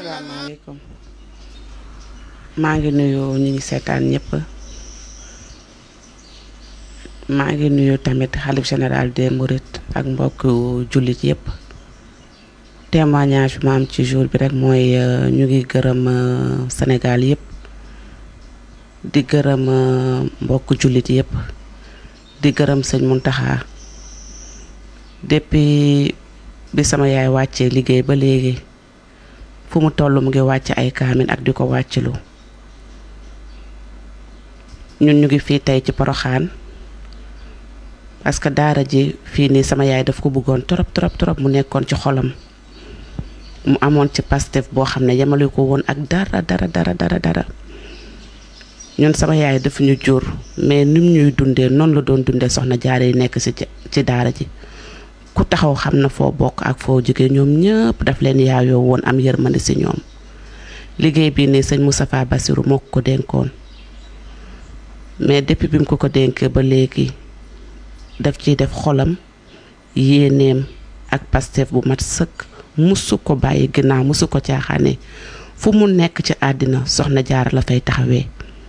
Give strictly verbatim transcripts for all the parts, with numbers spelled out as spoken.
asalaamaaleykum maa ngi nuyu ñi ngi seetaan ñëpp maa ngi nuyu tamit xalif général des Mourides ak mbokk jullit yëpp témoignage bi ma am ci jour bi rek mooy ñu ngi gërëm Sénégal yëpp di gërëm mbokk jullit yëpp di gërëm sëñ Mountakha depuis bi sama yaay wàccee liggéey ba léegi fu mu toll mu ngi wàcc ay kaamin ak di ko wàccilu ñun ñu ngi fii tey ci Poroxaan parce que daara ji fii nii sama yaay daf ko bëggoon trop trop trop mu nekkoon ci xolam mu amoon ci Pastef boo xam ne yemale ko woon ak dara dara dara dara dara ñun sama yaay daf ñu jur mais nim ñuy dundee noonu la doon dundee soxna jaare yi nekk ci ci daara ji ku taxaw xam na foo bokk ak foo jóge ñoom ñëpp daf leen yaayoo woon am yërmande ci ñoom liggéey bii nii sëñ Moustapha Bassirou moo ko dénkoon mais depuis bi mu ko ko dénkee ba léegi daf ciy def xolam yéeneem ak Pastef bu mat sëkk musu ko bàyyi ginnaaw musu ko caaxaane fu mu nekk ci àddina soxna Jaara la fay taxawee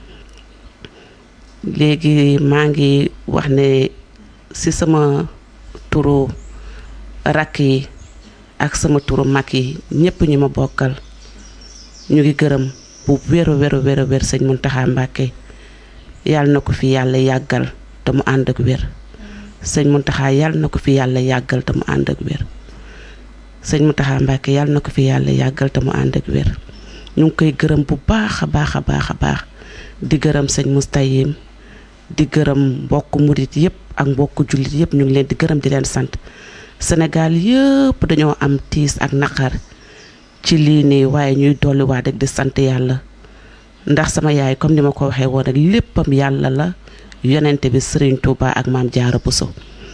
léegi maa ngi wax ne ci sama turu rakk yi ak sama turu mag yi ñëpp ñu ma bokkal ñu ngi gërëm bu wéru wéru wéru wér sëñ Mountakha Mbacké yàlla na ko fi yàlla yàggal te mu ànd ak wér sëñ Mountakha yàlla na ko fi yàlla yàggal te mu ànd ak wér sëñ Mountakha Mbacké yàlla na ko fi yàlla yàggal te mu ànd ak wér ñu ngi koy gërëm bu baax a baax a baax a baax di gërëm sëñ Moustayim di gërëm mbokk murit yëpp ak mbokk jullit yëpp ñu ngi leen di gërëm di leen sant Sénégal yëpp dañoo am tiis ak naqar ci lii nii waaye ñuy dolliwaat rek di sant yàlla ndax sama yaay comme ni ma ko waxee woon rek léppam yàlla la yonente bi Serigne Touba ak Maam Jaara Bousso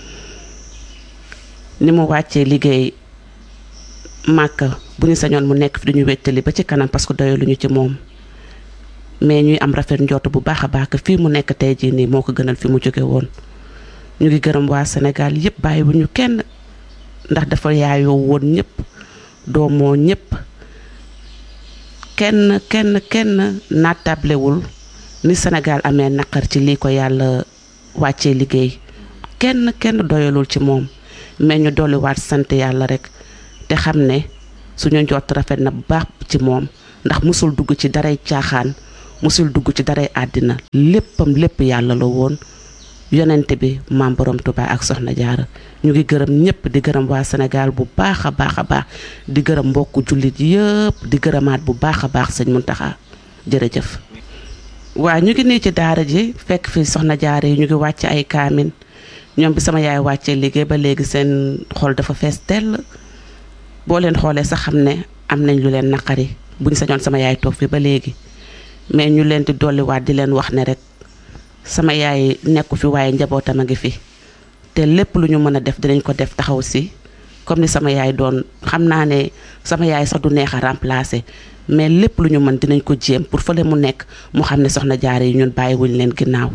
ni mu wàccee liggéey Màkka bu ñu sañoon mu nekk fi duñu wettali ba ci kanam parce que doyaluñu ci moom mais ñuy am rafet njort bu baax a baax fii mu nekk tey jii nii moo ko gënal fi mu jóge woon ñu ngi gërëm waa Sénégal yëpp bàyyiwuñu kenn ndax dafa yaayoo woon ñëpp doomoo ñëpp kenn kenn kenn naatablewul ni Sénégal amee naqar ci lii ko yàlla wàccee liggéey kenn kenn doyalul ci moom mais ñu dolliwaat sant yàlla rek te xam ne suñu njort rafet na bu baax ci moom ndax musul dugg ci daray caaxaan musul dugg ci daray àddina léppam lépp yàlla la woon yonente bi maam borom Touba ak soxna Jaara ñu ngi gërëm ñëpp di gërëm waa Sénégal bu baax a baax a baax di gërëm mbokku jullit yëpp di gërëmaat bu baax a baax sëñ Mountakha jërëjëf. waa ñu ngi nii ci daara ji fekk fi soxna Jaara yi ñu ngi wàcc ay kaamin ñoom bi sama yaay wàccee liggéey ba léegi seen xol dafa fees tell boo leen xoolee sax xam ne am nañ lu leen naqari buñ sañoon sama yaay toog fi ba léegi mais ñu leen di dolliwaat di leen wax ne rek sama yaay nekku fi waaye njabootam a ngi fi te lépp lu ñu mën a def dinañ ko def taxaw si comme ni sama yaay doon xam naa ne sama yaay sax du neex a remplacer mais lépp lu ñu mën dinañ ko jéem pour fële mu nekk mu xam ne soxna Jaara yi ñun bàyyiwuñ leen ginnaaw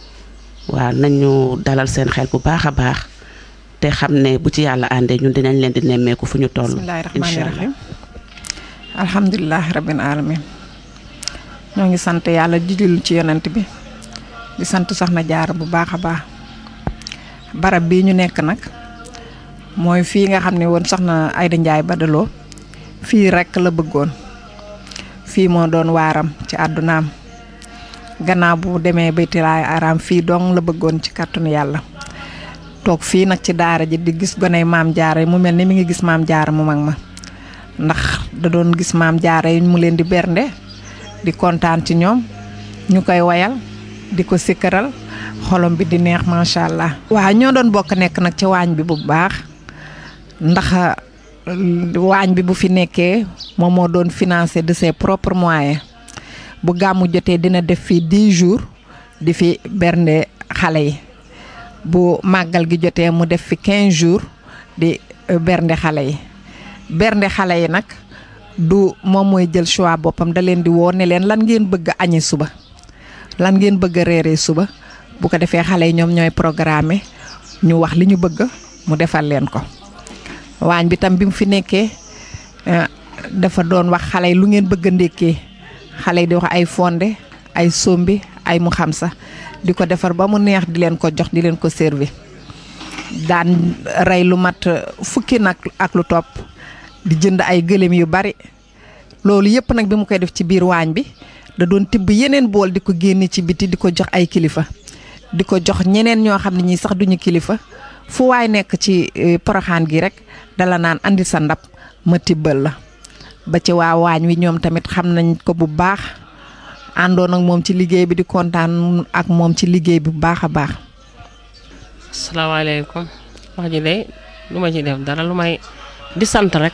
waaw nañu dalal seen xel bu baax a baax te xam ne bu ci yàlla àndee ñun dinañ leen di nemmeeku fu ñu toll. bismillaahi rahmaani rahiim alhamdulilah rabbil alamin ñoo ngi sant yàlla di julli ci yonent bi di sant soxna Jaara bu baax a baax barab bii ñu nekk nag mooy fii nga xam ne woon soxna Ayda Njaay Badaloo fii rekk la bëggoon fii moo doon waaram ci àddunaam gannaaw bu demee baytilaay araam fii dong la bëggoon ci kàttanu yàlla toog fii nag ci daara ji di gis goney maam Jaara yi mu mel ni mi ngi gis maam Jaara mu mag ma ndax da doon gis maam Jaara yi mu leen di bernde di kontaan ci ñoom ñu koy wayal di ko sikkaral xolom bi di neex macha allah. waaw ñoo doon bokk nekk nag ci waañ bi bu baax ndax waañ bi bu fi nekkee moom moo doon financé de ses propres moyens bu gàmmu jotee dina def fii dix jours di fi bernde xale yi bu màggal gi jotee mu def fi quinze jours di bernde xale yi bernde xale yi nag du moom mooy jël choix boppam da leen di woo ne leen lan ngeen bëgg a añi suba lan ngeen bëgg a reeree suba bu ko defee xale yi ñoom ñooy programme ñu wax li ñu bëgg mu defal leen ko waañ bi tam bi mu fi nekkee dafa doon wax xale yi lu ngeen bëgg a ndékkee xale yi di wax ay fonde ay sombi ay mu xam sa di ko defar ba mu neex di leen ko jox di leen ko servi daan rey lu mat fukki nag ak lu topp di jënd ay gëléem yu bari loolu yëpp nag bi mu koy def ci biir waañ bi da doon tibb yeneen bool di ko génne ci biti di ko jox ay kilifa di ko jox ñeneen ñoo xam ne ñii sax duñu kilifa fu waay nekk ci Porokhane gi rek dala naan andi sa ndab ma tibbal la ba ci waa waañ wi ñoom tamit xam nañ ko bu baax àndoon ak moom ci liggéey bi di kontaan ak moom ci liggéey bi bu baax a baax. asalaamaaleykum wax ji de lu ma ci def dara lu may di sant rek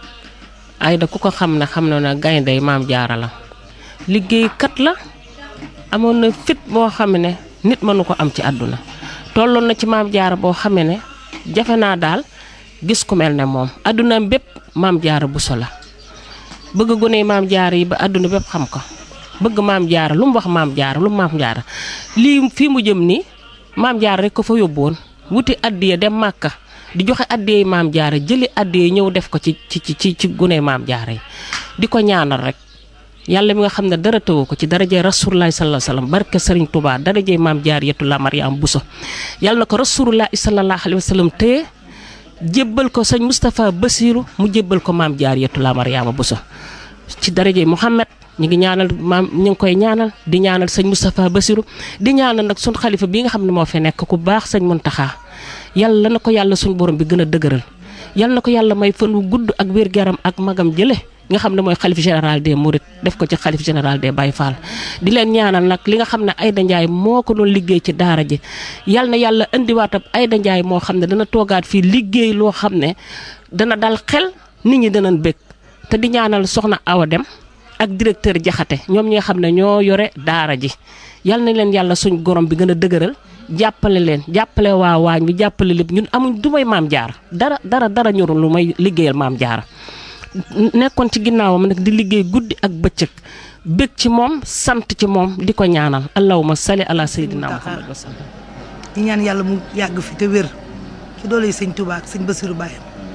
Aida ku ko xam ne xam na ne gayndey Maam Jaara la liggéeykat la amoon na fit boo xam ne nit mënu ko am ci àdduna tolloon na ci Maam Jaara boo xam ne jafe naa daal gis ku mel ne moom àdduna bépp Maam Jaara Buso la bëgg gune Maam Jaara yi ba àdduna bépp xam ko bëgg Maam Jaara lu mu wax Maam Jaara lu mu Maam Jaara lii fii mu jëm nii Maam Jaara rek ko fa yóbbu woon wuti addiya dem Màkka di joxe addiya Maam Jaara jëli addiya ñëw def ko ci ci ci ci gune Maam Jaara yi di ko ñaanal rek yàlla mi nga xam ne dara tëwu ko ci darajee Rasulullaahi sallallaahu alayhi wa sallam barke Sëriñ Tuubaa darajee Maam Jaaratullaahi Mariama Buso yàlla na ko Rasulullaahi sallallaahu alayhi wa sallam téye jébbal ko sëñ Moustapha Bassirou mu jébbal ko Maam Jaaratullaahi Mariama Buso ci darajee Muhammad ñu ngi ñaanal maam ñu ngi koy ñaanal di ñaanal sëñ Moustapha Bassirou di ñaanal nag suñ xalifa bi nga xam ne moo fi nekk ku baax sëñ Muntaxa yàlla na ko yàlla suñ borom bi gën a dëgëral yàlla na ko yàlla may fan wu gudd ak wér-gu-yaram ak magam jële nga xam ne mooy xalif général des Mourides def ko ci xalif général des Baye Fall di leen ñaanal nag li nga xam ne Aida Ndiaye moo ko doon liggéey ci daara ji yàlla na yàlla indiwaatam Aida Ndiaye moo xam ne dana toogaat fii liggéey loo xam ne dana dal xel nit ñi danañ bëgg te di ñaanal soxna Awa Dem ak directeur Jaxate ñoom ñi nga xam ne ñoo yore daara ji yal na leen yàlla suñ gorom bi gën a dëgëral jàppale leen jàppale waa waañ bi jàppale lépp ñun amuñ du may Maam Jaara dara dara dara ñorul lu may liggéeyal Maam Jaara nekkoon ci ginnaawam nag di liggéey guddi ak bëccëg bëgg ci moom sant ci moom di ko ñaanal allahumma salli ala sayyidina Muhammad wa sallam di ñaan yàlla mu yàgg fi te wér ci doole yi sëñ Touba ak sëñ Bassirou Baye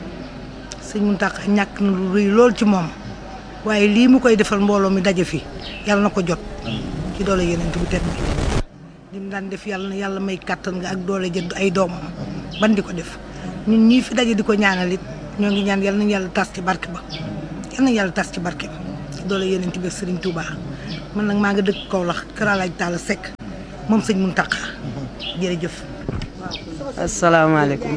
sëñ Mountakha ñàkk na lu rëy lool ci moom waaye lii mu koy defal mbooloo mi daje fi yàlla na ko jot ci doole yeneen bu tedd bi li mu daan def yàlla na yàlla may kàttan nga ak doole jënd ay doomam ban di ko def ñun ñii fi daje di ko ñaanal it ñoo ngi ñaan yàlla nañu yàlla tas ci barke ba yàlla nañu yàlla tas ci barke ba ci doole yeneen bi ak Serigne Touba man nag maa nga dëkk Kaolack Kër Alaaj Talla Seck moom sëñ Mountakha jërëjëf. asalaamaaleykum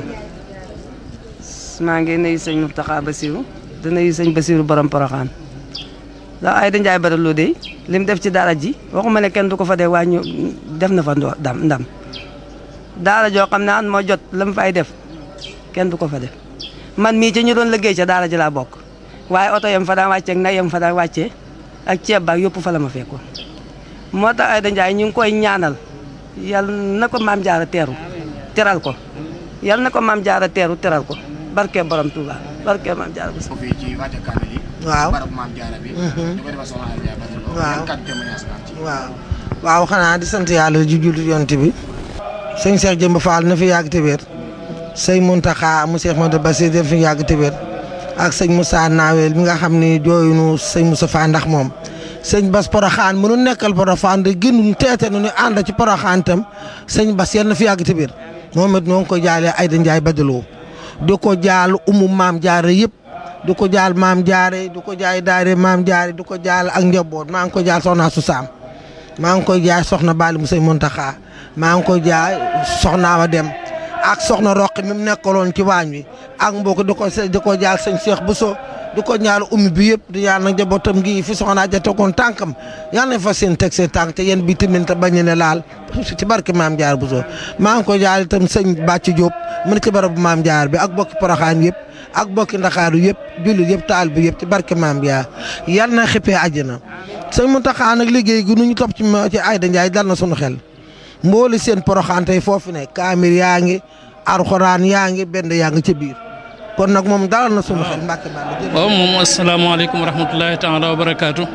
maa ngi nuyu sëñ Mountakha Bassirou di nuyu sëñ Bassirou borom Porokhane ndax Aida Ndiaye Badara de li mu def ci daara ji waxuma ne kenn du ko fa dee waaye ñu def na fa ndam ndam daara joo xam ne an moo jot la mu fay def kenn du ko fa def man mii ci ñu doon liggéey ca daara ji laa bokk waaye oto yam fa daan wàccee ak nag yam fa daan wàccee ak ceeb baak yëpp fa la ma fekkoon moo tax Aida Ndiaye ñu ngi koy ñaanal yal na ko Maam Jaara teeru teral ko yal na ko Maam Jaara teeru teral ko barke borom Touba barke Maam Jaara bu fii ci wàcce kaamil yi waaw barab Maam Jaara bi di ko defal soxna Aida Ndiaye waaw waaw waaw waaw xanaa di sant yàlla ji jullit yonent bi sëñ Cheikh Jëmb Fall na fi yàgg te wér sëñ Mountakha mu Cheikh Modou Bassir def fi yàgg te wér ak sëñ Moussa Nawel mi nga xam ni jooyunu sëñ Moussa Fa ndax moom sëñ Bass Porokhane mënu nekkal Porokhane de gënuñu teete nu ñu ànd ci Porokhane tam sëñ Bass yal na fi yàgg te wér moom it ñoo ngi ko jaalee Aida Ndiaye Badaloo di ko jaal umu Maam Jaara yëpp di ko jaal Maam Jaara di ko jaay daare Maam Jaara di ko jaal ak njaboot maa ngi ko jaal soxna su saam maa ngi koy jaay soxna Bali mu sëñ Mountakha maa ngi koy jaay soxna Awa Dem ak soxna Roqi mi mu nekkaloon ci waañ wi ak mbokk di ko di ko jaal sëñ Cheikh Bousso di ko ñaal ummi bi yëpp di ñaan nag njabootam gi fi soxna ja tegoon tànkam yal nañ fa seen teg seen tànk te yéen bi tamit te bañ ne laal ci barke Maam Jaara Bousso maa ngi ko jaal itam sëñ Bàcc Diop mu ne ci barabu Maam Jaara bi ak bokki Porokhane yëpp ak bokki Ndakaaru yëpp jullit yëpp taal bi yëpp ci barke Maam Jaara yal na xippee àjjana sëñ Mountakha nag liggéey gi nu ñu topp ci ci Aida Ndiaye dal na sunu xel mbooli seen Porokhane tey foofu ne kaamir yaa ngi alxuraan yaa ngi benn yaa ngi ca biir kon nag moom dalal na sunu xel Mbàkke Balla. waaw moom asalaamaaleykum wa rahmatulahi taala wa barakaatu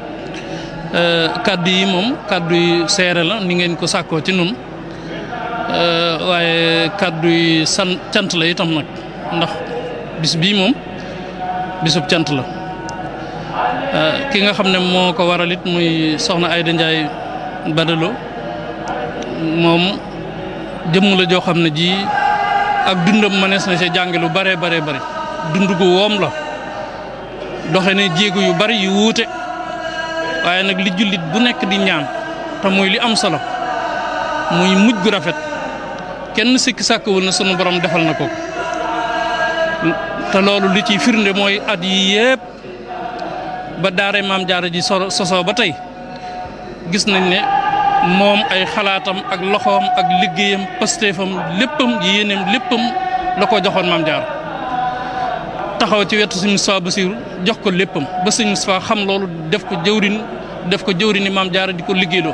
kaddu yi moom kaddu yi seere la ni ngeen ko sàkkoo ci nun waaye kaddu yi san cant la itam nag ndax bis bii moom bisub cant la ki nga xam ne moo ko waral it muy soxna Aïda Ndiaye Badalo moom jëmm la joo xam ne ji ak dundam mënees na ci jànge lu bare bare bare dund gu woom la doxe ne jéego yu bari yu wuute waaye nag li jullit bu nekk di ñaan te muy li am solo muy mujj gu rafet kenn sikki sàkkawul na sunu borom defal na ko te loolu li ciy firnde mooy at yi yépp ba daare maam jaara ji so sosoo ba tey gis nañ ne moom ay xalaatam ak loxoom ak liggéeyam pastéefam léppam yéeneem léppam la ko joxoon maam jaara taxaw ci wetu Sëñ Moustapha Bassirou jox ko léppam ba Sëñ Moustapha xam loolu def ko jëwrin def ko jëwrini maam jaara di ko liggéeyloo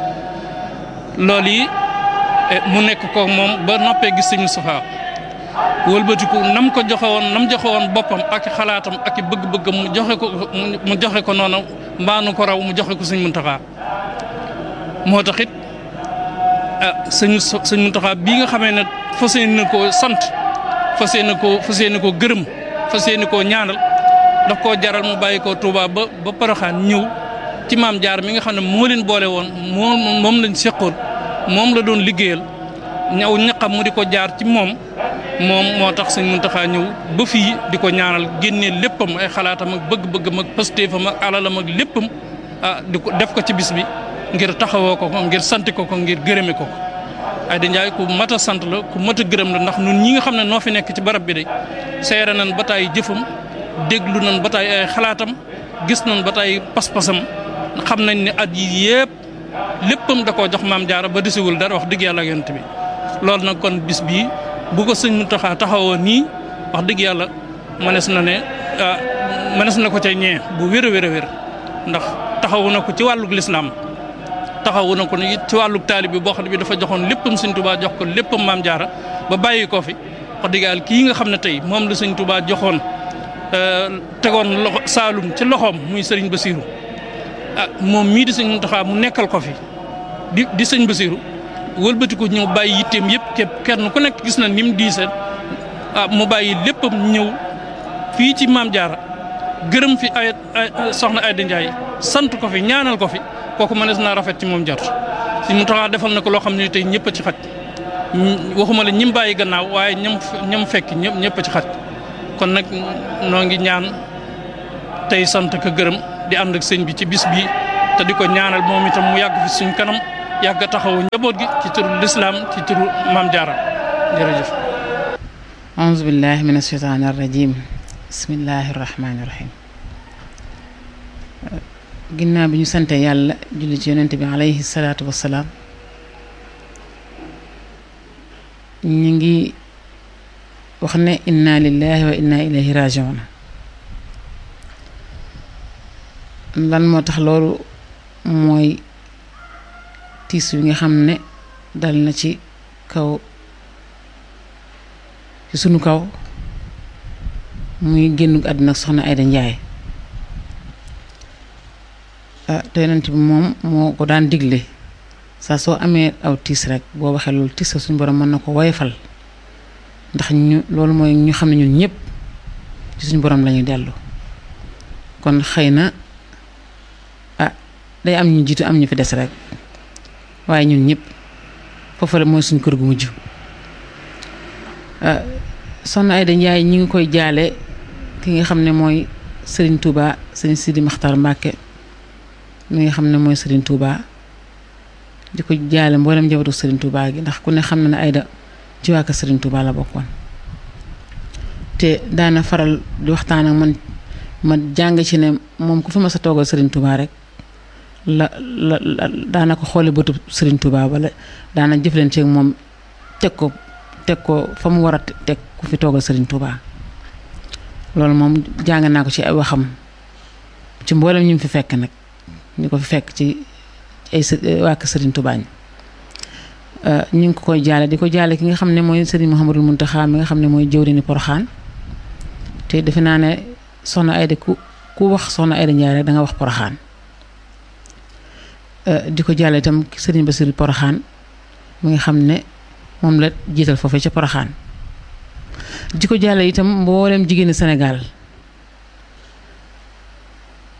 loolu yi mu nekk ko moom ba noppee gis Sëñ Moustapha wëlbatiku nam ko joxe woon nam joxe woon boppam ak xalaatam ak bëgg-bëggam mu joxe ko mu joxe ko noonu mbaanu ko raw mu joxe ko Sëñ Muntaxa moo tax it ah sëñ sëñ Muntaxa bii nga xamee ne fas yéene na koo sant fas yéene koo fas yéene koo gërëm fas yéene koo ñaanal daf koo jaral mu bàyyi koo Touba ba ba Poroxaan ñëw ci maam jaar mi nga xam ne moo leen boole woon moom moom lañ seqoon moom la doon liggéeyal ñaw ñaqam mu di ko jaar ci moom moom moo tax sëñ Muntaxa ñëw ba fii di ko ñaanal génnee léppam ay xalaatam ak bëgg-bëggam ak pastéefam ak alalam ak léppam ah di ko def ko ci bis bi ngir taxawoo ko ko ngir sant ko ko ngir gërëme ko ko Aïda Ndiaye ku mat a sant la ku mat a gërëm la ndax ñun ñi nga xam ne noo fi nekk ci barab bi de seere nañ ba taay jëfam déglu nañ ba taay ay xalaatam gis nañ ba taay pas-pasam xam nañ ne at yi yëpp léppam da koo jox maam jaara ba desiwul dara wax dëgg yàlla ak yonent bi loolu nag kon bis bii bu ko sëñ Muntaxa taxawoo nii wax dëgg yàlla mënees na ne mënees na ko ca ñee bu wér a wér a wér ndax taxawu na ko ci wàllug lislaam taxawu na ko ni ci wàllug taalib bi boo xam ne bi dafa joxoon léppam sëñ Tuubaa jox ko léppam maam jaara ba bàyyi ko fi wax dëgg yàlla kii nga xam ne tey moom la sëñ Tuubaa joxoon tegoon loxo Saalum ci loxoom muy sëriñ Basiiru ah moom mii di sëñ Muntaxa mu nekkal ko fi di di sëñ Basiiru wëlbati ko ñëw bàyyi yitteem yëpp képp kenn ku nekk gis na ni mu diisee ah mu bàyyi léppam ñëw fii ci maam jaara gërëm fi ay soxna Aïda Ndiaye sant ko fi ñaanal ko fi kooku mënees naa rafet ci moom jot si mu taxaa defal na ko loo xam ne tey ñëpp a ci xaj waxuma la ñim bàyyi gannaaw waaye ñam ñam fekk ñëpp ñëpp a ci xaj kon nag noo ngi ñaan tey sant ko gërëm di ànd ak sëñ bi ci bis bii te di ko ñaanal moom itam mu yàgg fi suñ kanam yàgg a taxawu njaboot gi ci turu lislaam ci turu maam jaara jërëjëf auzu billahi min asheytaani arrajim bismillahi rahmaani rahim ginnaaw bi ñu sante yàlla julli ci yonent bi alayhi salaatu wassalaam ñu ngi wax ne inna lillahi wa inna ilayhi rajiun lan moo tax loolu mooy tiis wi nga xam ne dal na ci kaw ci sunu kaw muy génn àdduna soxna Aïda Ndiaye ah te yonent bi moom moo ko daan digle saa soo amee aw tiis rek boo waxee loolu tiis suñu borom mën na ko woyofal ndax ñu loolu mooy ñu xam ne ñun ñëpp ci suñu borom lañuy dellu kon xëy na ah day am ñu jiitu am ñu fi des rek waaye ñun ñëpp foofu la mooy suñu kër gu mujj soxna Aïda Ndiaye ñi ngi koy jaale ki nga xam ne mooy Serigne Touba Serigne Sidi Maxtar Mbàkke mi nga xam ne mooy Serigne Touba di ko jaale mboolem njabootu Serigne Touba gi ndax ku ne xam na ne Aïda ci waa kër Serigne Touba la bokkoon te daana faral di waxtaan ak man ma jàng ci ne moom ku fi ma sa toogal Serigne Touba rek la la la daana ko xoole bëtu Serigne Touba wala daana jëflante ak moom teg ko teg ko fa mu war a teg ku fi toogal Serigne Touba loolu moom jàng naa ko ci ay waxam ci mboolem ñu fi fekk nag ñu ko fi fekk ci ay waa kër Serigne Touba ñi ñu ngi ko koy jaale di ko jaale ki nga xam ne mooy Serigne Mouhamadul Mountakha mi nga xam ne mooy jëwriñu Poroxaan te defe naa ne soxna Aïda ku ku wax soxna Aïda Ndiaye rek da nga wax Poroxaan di ko jaale itam Serigne Bassirou Poroxaan mi nga xam ne moom la jiital foofee ca Poroxaan di ko jaale itam mboolem jigéenu Sénégal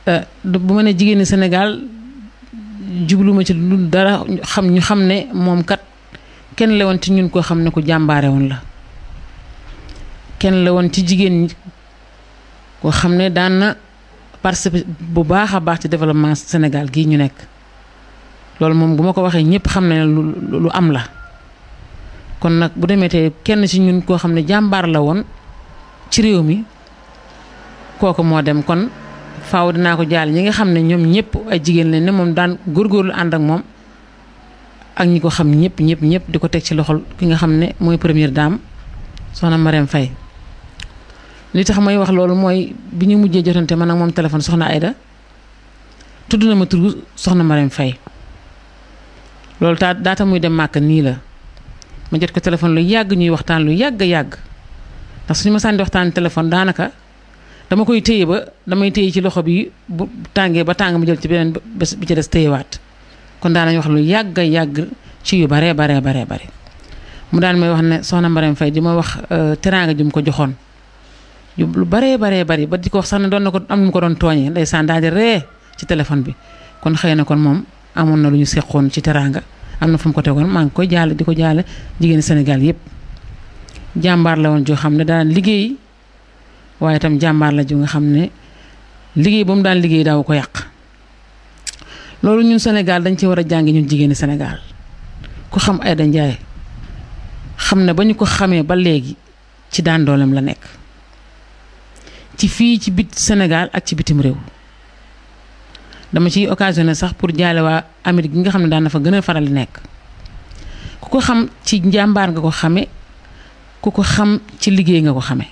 bu ma ne jigéeni Sénégal jubluma ci lu dara xam ñu xam ne moom kat kenn la woon ci ñun koo xam ne ku jàmbaare woon la kenn la woon ci jigéen ñi koo xam ne daan na participer bu baax a baax ci développement Sénégal gii ñu nekk loolu moom bu ma ko waxee ñëpp xam ne lu lu am la kon nag bu demee tey kenn ci ñun koo xam ne jàmbaar la woon ci réew mi kooku moo dem kon faaw dinaa ko jaal ñi nga xam ne ñoom ñëpp ay jigéen lañ ne moom daan góorgóorlu ànd ak moom ak ñi ko xam ñëpp ñëpp ñëpp di ko teg ci loxol ki nga xam ne mooy première dame soxna Marème Faye li tax may wax loolu mooy bi ñu mujjee jotante man ak moom téléphone soxna Aïda tudd na ma tur soxna Marème Faye loolu taa daata muy dem màkk nii la ma jot ko téléphone lu yàgg ñuy waxtaan lu yàgg yàgg ndax suñu ma sànni waxtaan téléphone daanaka dama koy téye ba damay téye ci loxo bi bu tàngee ba tàng ma jël ci beneen bés bi ci des téyewaat kon daanañ wax lu yàgg yàgg ci yu baree baree baree bare mu daan may wax ne soxna Marème Faye di ma wax teraanga ju mu ko joxoon lu baree baree bari ba di ko wax sax ne doon na ko am nu mu ko doon tooñee ndeysaan daal di ree ci téléphone bi kon xëy na kon moom amoon na lu ñu seqoon ci teraanga am na fu mu ko tegoon maa ngi koy jaale di ko jaale jigéeni Sénégal yépp jàmbaar la woon joo xam ne daan liggéey waaye itam jàmbaar la ju nga xam ne liggéey ba mu daan liggéey daaw ko yàq loolu ñun Sénégal dañ ci war a jàngi ñun jigéeni Sénégal ku xam Aïda Ndiaye xam ne ba ñu ko xamee ba léegi ci daan dooleem la nekk ci fii ci bit Sénégal ak ci bitim réew dama ciy occasionné sax pour jaale waa Amérique gi nga xam ne daan na fa gën a faral di nekk ku ko xam ci njàmbaar nga ko xame ku ko xam ci liggéey nga ko xame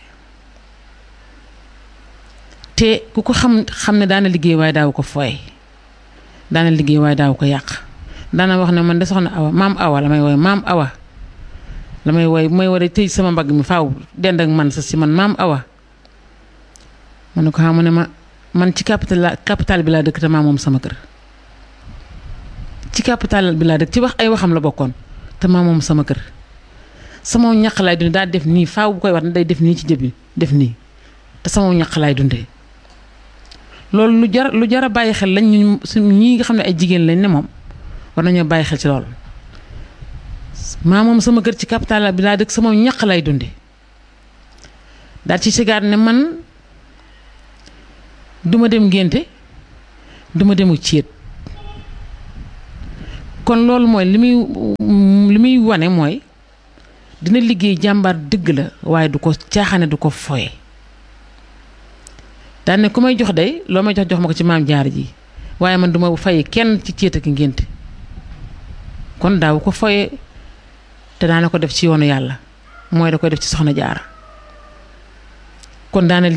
te ku ko xam xam ne daana liggéey waaye daaw ko fooy daana liggéey waaye daaw ko yàq daana wax ne man de soxna Awa maam Awa la may wooy maam Awa la may wooy bu may war a tëj sama mbagg mi faaw dend ak man sa si man maam Awa ma ne ko xam ne ma man ci capital capital bi laa dëkk te maa moom sama kër ci capital bi laa dëkk ci wax ay waxam la bokkoon te maa moom sama kër sama ñaq laay dundee daal def nii faaw bu koy wax ne day def nii ci jëbi def nii te sama ñaq laay dundee loolu lu jar lu jar a bàyyi xel lañ ñu ñii nga xam ne ay jigéen lañ ne moom war nañoo bàyyi xel ci loolu maa moom sama kër ci capital bi laa dëkk sama ñaq laay dundee daal ci sigaat ne man duma dem ngénte duma demu céet kon loolu mooy li muy li muy wane mooy dina liggéey jàmbaar dëgg la waaye du ko caaxaane du ko foye daan ne ku may jox day loo may jox jox ma ko ci maam jaar ji waaye man duma fay kenn ci céet ak ngénte kon daaw ko foye te daana ko def ci yoonu yàlla mooy da koy def ci soxna jaara kon daana